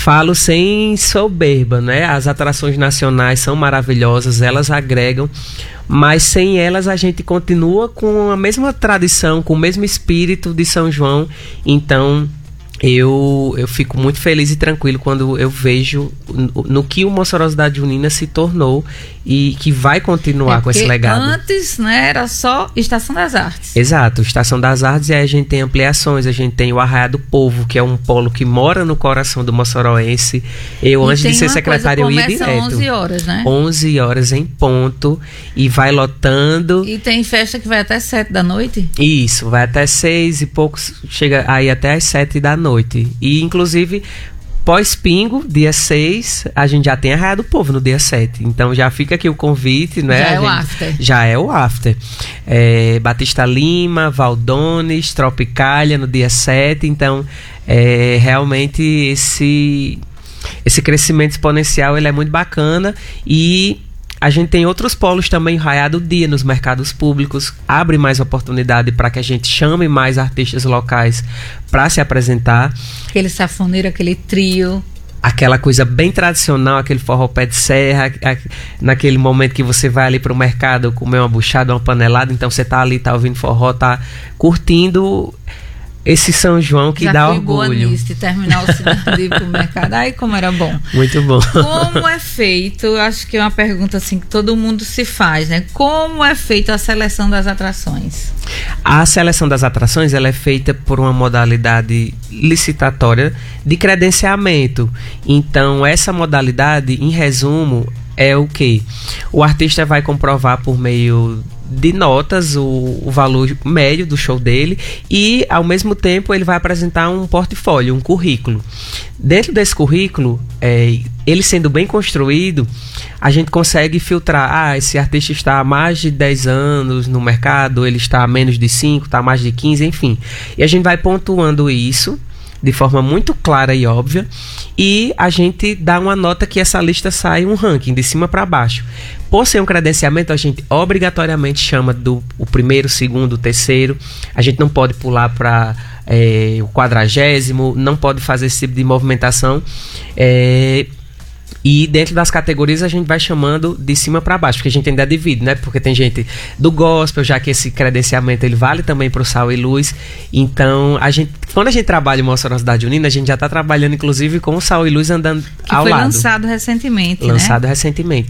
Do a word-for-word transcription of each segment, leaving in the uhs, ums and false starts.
Falo sem soberba, né? As atrações nacionais são maravilhosas, elas agregam, mas sem elas a gente continua com a mesma tradição, com o mesmo espírito de São João. Então eu, eu fico muito feliz e tranquilo quando eu vejo no, no que o Mossoró-Cidade Junina se tornou e que vai continuar é com esse legado. Antes, né, era só Estação das Artes. Exato, Estação das Artes, e aí a gente tem ampliações, a gente tem o Arraiá do Povo, que é um polo que mora no coração do moçoroense. Eu, e antes de ser secretário, eu ia direto. Começa onze horas, né? onze horas em ponto, e vai lotando. E tem festa que vai até sete da noite? Isso, vai até seis e poucos, chega aí até às sete da noite. E, inclusive, pós-pingo, dia seis, a gente já tem Arraiá do Povo no dia sete. Então já fica aqui o convite, né? Já é gente, o after. Já é o after. É, Batista Lima, Valdones, Tropicália no dia sete. Então, é, realmente esse, esse crescimento exponencial ele é muito bacana. E a gente tem outros polos também, Arraiá do Dia nos mercados públicos, abre mais oportunidade para que a gente chame mais artistas locais para se apresentar. Aquele safoneiro, aquele trio. Aquela coisa bem tradicional, aquele forró pé de serra, naquele momento que você vai ali para o mercado comer uma buchada, uma panelada, então você tá ali, tá ouvindo forró, tá curtindo esse São João que Já dá fui orgulho. Boa nisso, terminar o cidade de ir pro mercado. Ai, como era bom. Muito bom. Como é feito, acho que é uma pergunta assim que todo mundo se faz, né? Como é feita a seleção das atrações? A seleção das atrações ela é feita por uma modalidade licitatória de credenciamento. Então, essa modalidade, em resumo, é o quê? O artista vai comprovar por meio de notas o, o valor médio do show dele e, ao mesmo tempo, ele vai apresentar um portfólio, um currículo. Dentro desse currículo, é, ele sendo bem construído, a gente consegue filtrar, ah, esse artista está há mais de dez anos no mercado, ele está há menos de cinco, está há mais de quinze, enfim. E a gente vai pontuando isso de forma muito clara e óbvia, e a gente dá uma nota que essa lista sai um ranking de cima para baixo. Por ser um credenciamento, a gente obrigatoriamente chama do o primeiro, segundo, terceiro. A gente não pode pular para é, o quadragésimo, não pode fazer esse tipo de movimentação. É, e dentro das categorias a gente vai chamando de cima para baixo, porque a gente ainda divide, né? Porque tem gente do gospel, já que esse credenciamento ele vale também para o Sal e Luz. Então, a gente, quando a gente trabalha em Mossoró-Cidade Junina, a gente já está trabalhando inclusive com o Sal e Luz andando que ao foi lado. lançado recentemente, Lançado né? recentemente.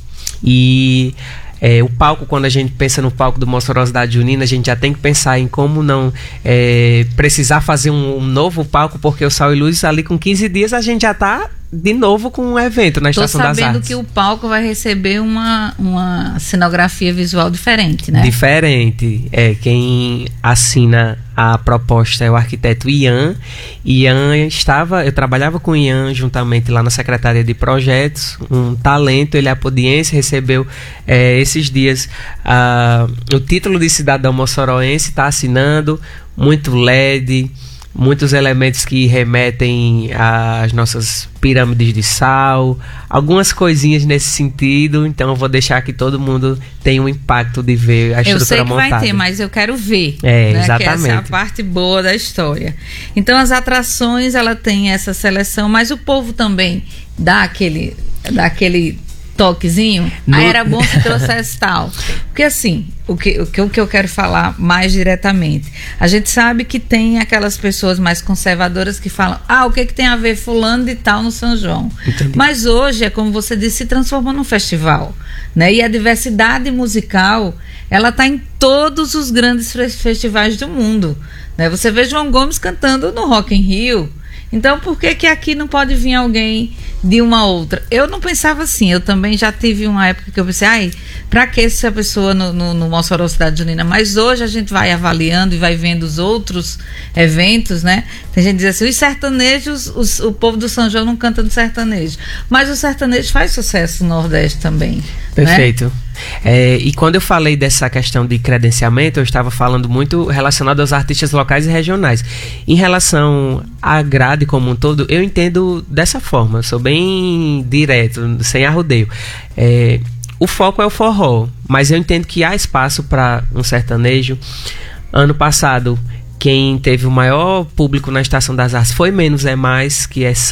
E é, o palco, quando a gente pensa no palco do Mossoró-Cidade Junina, a gente já tem que pensar em como não é, precisar fazer um, um novo palco, porque o Sal e Luz ali com quinze dias a gente já está de novo com um evento na Estação das Artes. Tô sabendo que o palco vai receber uma, uma cenografia visual diferente, né? Diferente. É, quem assina a proposta é o arquiteto Ian. Ian estava, eu trabalhava com o Ian juntamente lá na Secretaria de Projetos, um talento, ele é apodiense, recebeu é, esses dias uh, o título de cidadão moçoroense, está assinando, muito L E D, muitos elementos que remetem às nossas pirâmides de sal, algumas coisinhas nesse sentido. Então eu vou deixar que todo mundo tenha um impacto de ver a estrutura montada. Eu sei que montada. vai ter, mas eu quero ver. É, né? exatamente. Que essa é a parte boa da história. Então as atrações, ela tem essa seleção, mas o povo também dá aquele, dá aquele toquezinho. No... Aí era bom se trouxesse tal. Porque assim, o que, o, que, o que eu quero falar mais diretamente, a gente sabe que tem aquelas pessoas mais conservadoras que falam, ah, o que, que tem a ver fulano de tal no São João? Entendi. Mas hoje, é como você disse, se transformou num festival, né? E a diversidade musical, ela está em todos os grandes festivais do mundo, né? Você vê João Gomes cantando no Rock in Rio. Então, por que que aqui não pode vir alguém de uma outra? Eu não pensava assim, eu também já tive uma época que eu pensei, ai, pra que essa pessoa no, no, no Mossoró-Cidade Junina? Mas hoje a gente vai avaliando e vai vendo os outros eventos, né? Tem gente que diz assim, os sertanejos, os, o povo do São João não canta no sertanejo. Mas o sertanejo faz sucesso no Nordeste também. Perfeito. Né? É, e quando eu falei dessa questão de credenciamento, eu estava falando muito relacionado aos artistas locais e regionais. Em relação à grade como um todo, eu entendo dessa forma, eu sou bem direto, sem arrodeio. É, o foco é o forró, mas eu entendo que há espaço para um sertanejo. Ano passado, quem teve o maior público na Estação das Artes foi Menos é Mais, que é